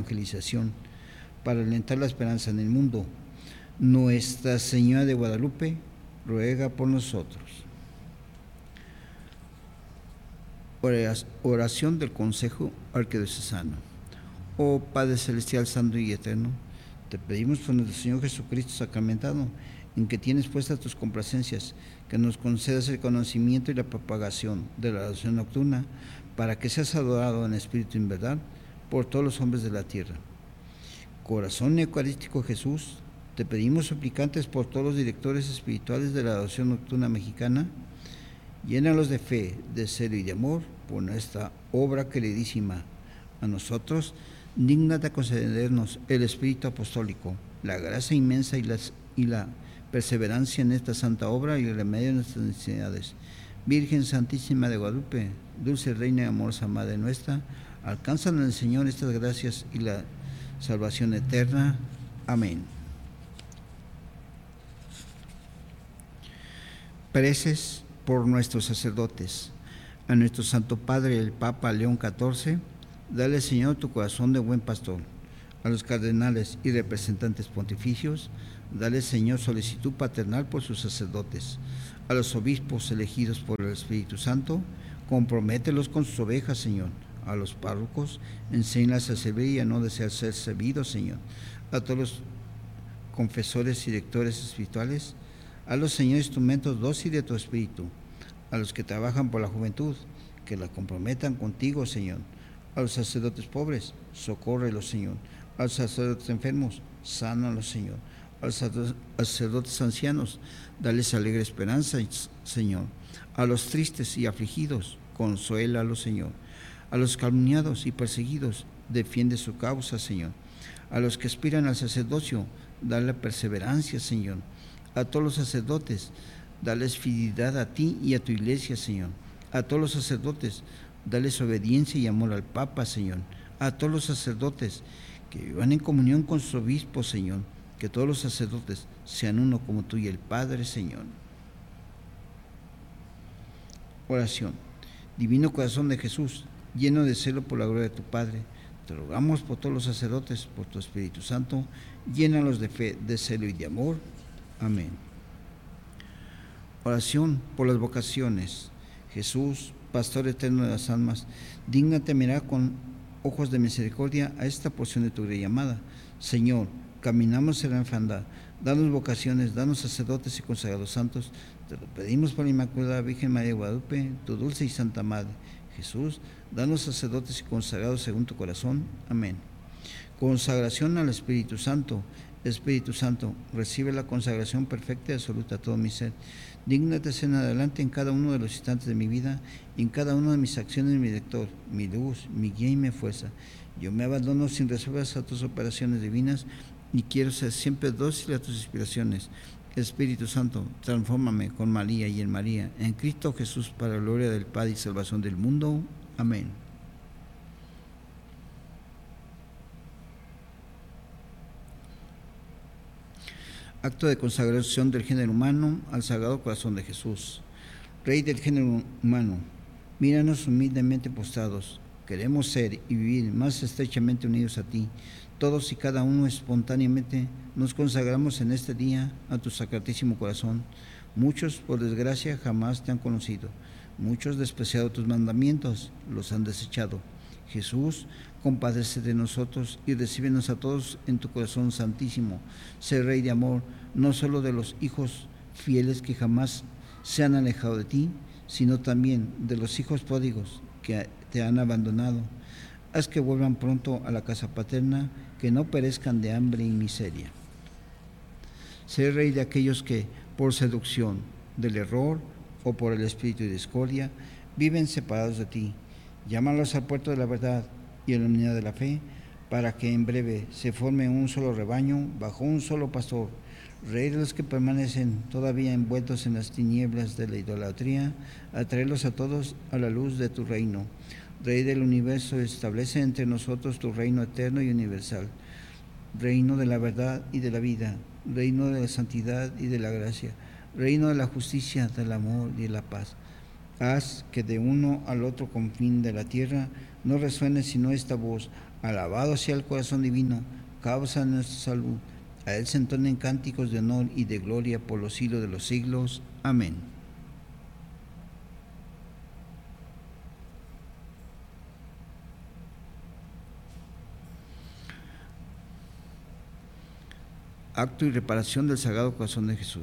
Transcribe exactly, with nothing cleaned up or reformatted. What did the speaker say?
evangelización, para alentar la esperanza en el mundo. Nuestra Señora de Guadalupe, ruega por nosotros. Oración del Consejo Arquidiocesano. Oh Padre Celestial, Santo y Eterno, te pedimos por nuestro Señor Jesucristo sacramentado, en que tienes puestas tus complacencias, que nos concedas el conocimiento y la propagación de la adoración nocturna, para que seas adorado en espíritu y en verdad por todos los hombres de la tierra. Corazón eucarístico Jesús, te pedimos suplicantes por todos los directores espirituales de la adoración nocturna mexicana, llénalos de fe, de celo y de amor por nuestra obra queridísima. A nosotros, dígnate a concedernos el espíritu apostólico, la gracia inmensa y, las, y la perseverancia en esta santa obra y el remedio de nuestras necesidades. Virgen Santísima de Guadalupe, dulce Reina y amorosa Madre nuestra, alcánzala en el Señor estas gracias y la salvación eterna. Amén. Preces por nuestros sacerdotes. A nuestro Santo Padre, el Papa León catorce, dale, Señor, tu corazón de buen pastor. A los cardenales y representantes pontificios, dale, Señor, solicitud paternal por sus sacerdotes. A los obispos elegidos por el Espíritu Santo, compromételos con sus ovejas, Señor. A los párrocos, enséñalas a servir y a no desear ser servidos, Señor. A todos los confesores y directores espirituales, a los, Señor, instrumentos dóciles de tu Espíritu. A los que trabajan por la juventud, que la comprometan contigo, Señor. A los sacerdotes pobres, socórrelos, Señor. A los sacerdotes enfermos, sánalos, Señor. A los sacerdotes ancianos, dales alegre esperanza, Señor. A los tristes y afligidos, consuélalos, Señor. A los calumniados y perseguidos, defiende su causa, Señor. A los que aspiran al sacerdocio, dale perseverancia, Señor. A todos los sacerdotes, dales fidelidad a ti y a tu iglesia, Señor. A todos los sacerdotes, dales obediencia y amor al Papa, Señor. A todos los sacerdotes, que vivan en comunión con sus obispos, Señor. Que todos los sacerdotes sean uno como tú y el Padre, Señor. Oración. Divino corazón de Jesús, lleno de celo por la gloria de tu Padre, te rogamos por todos los sacerdotes, por tu Espíritu Santo, llénalos de fe, de celo y de amor. Amén. Oración por las vocaciones. Jesús, Pastor eterno de las almas, dígnate mirar con ojos de misericordia a esta porción de tu gran llamada. Señor, caminamos en la orfandad, danos vocaciones, danos sacerdotes y consagrados santos. Te lo pedimos por la Inmaculada Virgen María de Guadalupe, tu dulce y santa Madre. Jesús, danos sacerdotes y consagrados según tu corazón. Amén. Consagración al Espíritu Santo. Espíritu Santo, recibe la consagración perfecta y absoluta a todo mi ser. Dígnate ser en adelante en cada uno de los instantes de mi vida y en cada una de mis acciones, mi director, mi luz, mi guía y mi fuerza. Yo me abandono sin reservas a tus operaciones divinas y quiero ser siempre dócil a tus inspiraciones. Espíritu Santo, transfórmame con María y en María, en Cristo Jesús, para la gloria del Padre y salvación del mundo. Amén. Acto de consagración del género humano al Sagrado Corazón de Jesús. Rey del género humano, míranos humildemente postrados. Queremos ser y vivir más estrechamente unidos a ti. Todos y cada uno espontáneamente nos consagramos en este día a tu sacratísimo corazón. Muchos, por desgracia, jamás te han conocido. Muchos, despreciado tus mandamientos, los han desechado. Jesús, compadece de nosotros y recíbenos a todos en tu corazón santísimo. Sé Rey de amor, no solo de los hijos fieles que jamás se han alejado de ti, sino también de los hijos pródigos que te han abandonado. Haz que vuelvan pronto a la casa paterna, que no perezcan de hambre y miseria. Sé Rey de aquellos que, por seducción del error o por el espíritu de discordia, viven separados de ti. Llámalos al puerto de la verdad y a la unidad de la fe, para que en breve se forme un solo rebaño bajo un solo pastor. Rey de los que permanecen todavía envueltos en las tinieblas de la idolatría, atraerlos a todos a la luz de tu reino. Rey del universo, establece entre nosotros tu reino eterno y universal, reino de la verdad y de la vida, reino de la santidad y de la gracia, reino de la justicia, del amor y de la paz. Haz que de uno al otro confín de la tierra no resuene sino esta voz: Alabado sea el corazón divino, causa de nuestra salud. A él se entonen cánticos de honor y de gloria por los siglos de los siglos. Amén. Acto y reparación del Sagrado Corazón de Jesús.